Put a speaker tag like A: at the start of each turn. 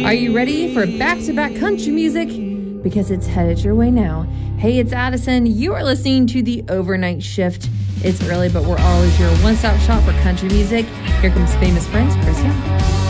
A: Are you ready for back-to-back country music? Because it's headed your way now. Hey, it's Addison. You are listening to The Overnight Shift. It's early, but we're always your one-stop shop for country music. Here comes Famous Friends, Chris Young.